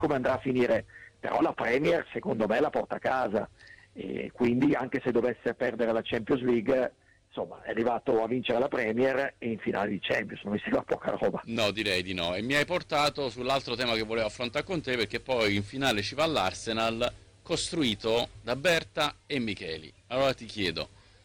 come andrà a finire, però la Premier secondo me la porta a casa, e quindi anche se dovesse perdere la Champions League, insomma, è arrivato a vincere la Premier e in finale di Champions, non mi sembra poca roba. No, direi di no. E mi hai portato sull'altro tema che volevo affrontare con te, perché poi in finale ci va l'Arsenal, costruito da Berta e Micheli. Allora ti chiedo,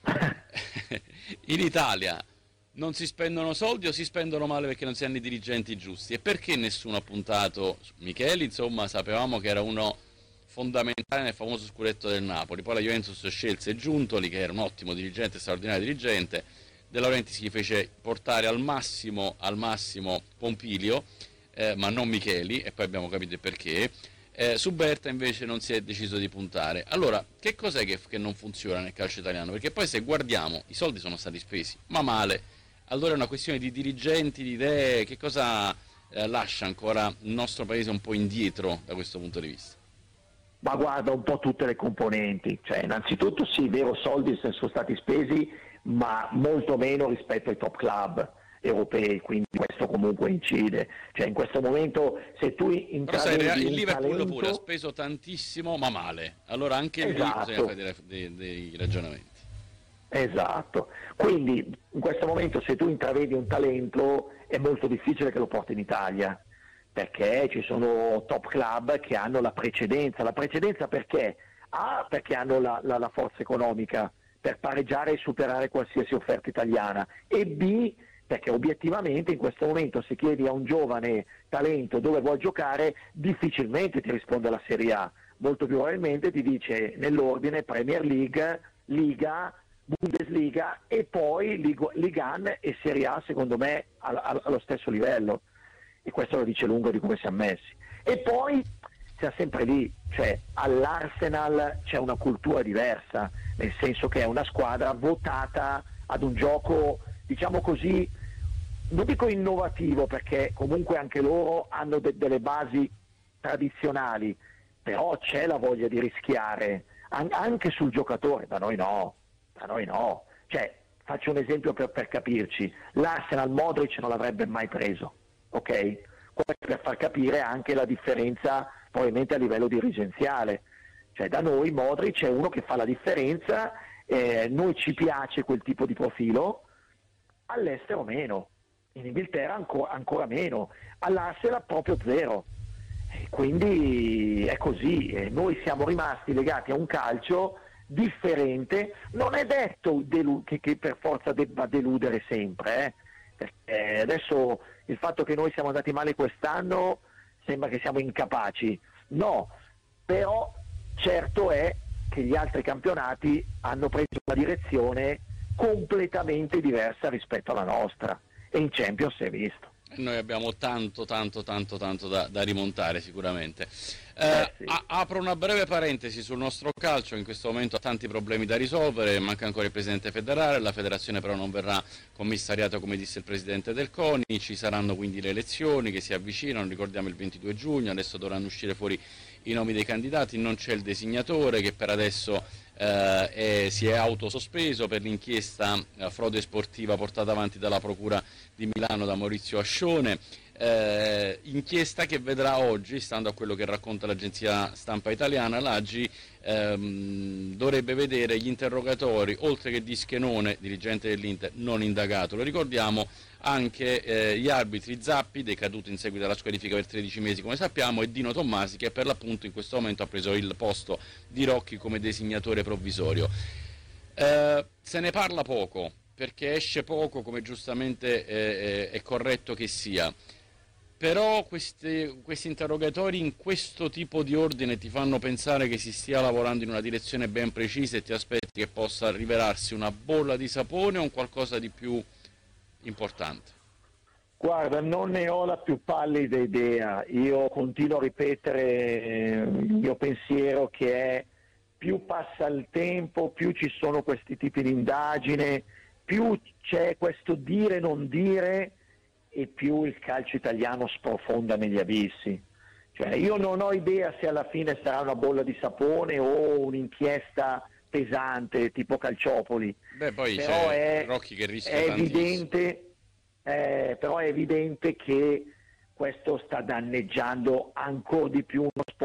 in Italia non si spendono soldi o si spendono male perché non si hanno i dirigenti giusti? E perché nessuno ha puntato su Micheli? Insomma, sapevamo che era uno fondamentale nel famoso scudetto del Napoli. Poi la Juventus scelse Giuntoli, che era un ottimo dirigente, straordinario dirigente. De Laurentiis si fece portare al massimo Pompilio, ma non Micheli, e poi abbiamo capito il perché. Su Berta invece non si è deciso di puntare. Allora, che cos'è che non funziona nel calcio italiano? Perché poi se guardiamo, i soldi sono stati spesi, ma male. Allora è una questione di dirigenti, di idee, che cosa lascia ancora il nostro paese un po' indietro da questo punto di vista? Ma guarda un po' tutte le componenti, cioè innanzitutto sì, vero, soldi sono stati spesi, ma molto meno rispetto ai top club europei, quindi questo comunque incide, cioè in questo momento se tu Però sai, intravedi il un Liverpool talento... pure ha speso tantissimo, ma male. Allora anche lì bisogna Esatto. fare dei ragionamenti. Esatto, quindi in questo momento se tu intravedi un talento è molto difficile che lo porti in Italia, perché ci sono top club che hanno la precedenza perché? A, perché hanno la forza economica per pareggiare e superare qualsiasi offerta italiana, e B, perché obiettivamente in questo momento se chiedi a un giovane talento dove vuoi giocare difficilmente ti risponde la Serie A, molto più probabilmente ti dice nell'ordine Premier League, Liga, Bundesliga e poi Liga 1 e Serie A secondo me allo stesso livello, e questo lo dice lungo di come siamo messi. E poi siamo sempre lì, cioè all'Arsenal c'è una cultura diversa, nel senso che è una squadra votata ad un gioco, diciamo così, non dico innovativo perché comunque anche loro hanno delle basi tradizionali, però c'è la voglia di rischiare anche sul giocatore. Da noi no, cioè faccio un esempio per capirci, l'Arsenal Modric non l'avrebbe mai preso, ok? Questo per far capire anche la differenza probabilmente a livello dirigenziale, cioè da noi Modric è uno che fa la differenza, noi ci piace quel tipo di profilo, all'estero meno, in Inghilterra ancora meno, all'Arsenal proprio zero. Quindi è così, noi siamo rimasti legati a un calcio differente, non è detto che per forza debba deludere sempre, perché adesso il fatto che noi siamo andati male quest'anno sembra che siamo incapaci, no, però certo è che gli altri campionati hanno preso una direzione completamente diversa rispetto alla nostra, e in Champions si è visto. Noi abbiamo tanto da rimontare sicuramente. Sì. Apro una breve parentesi sul nostro calcio, in questo momento ha tanti problemi da risolvere, manca ancora il presidente federale, la federazione però non verrà commissariata come disse il presidente del CONI, ci saranno quindi le elezioni che si avvicinano, ricordiamo il 22 giugno, adesso dovranno uscire fuori i nomi dei candidati, non c'è il designatore che per adesso si è autosospeso per l'inchiesta frode sportiva portata avanti dalla Procura di Milano da Maurizio Ascione, inchiesta che vedrà oggi, stando a quello che racconta l'agenzia stampa italiana, l'AGI dovrebbe vedere gli interrogatori, oltre che di Schenone, dirigente dell'Inter, non indagato. Lo ricordiamo, anche gli arbitri Zappi, decaduto in seguito alla squalifica per 13 mesi come sappiamo, e Dino Tommasi, che per l'appunto in questo momento ha preso il posto di Rocchi come designatore provvisorio. Se ne parla poco, perché esce poco, come giustamente è corretto che sia, però questi interrogatori in questo tipo di ordine ti fanno pensare che si stia lavorando in una direzione ben precisa e ti aspetti che possa rivelarsi una bolla di sapone o un qualcosa di più importante? Guarda, non ne ho la più pallida idea, io continuo a ripetere il mio pensiero che è: più passa il tempo, più ci sono questi tipi di indagine, più c'è questo dire non dire e più il calcio italiano sprofonda negli abissi. Cioè, io non ho idea se alla fine sarà una bolla di sapone o un'inchiesta pesante tipo Calciopoli. Beh, poi Però c'è Rocchi che rischia è tantissimo. evidente, però è evidente che questo sta danneggiando ancora di più uno sport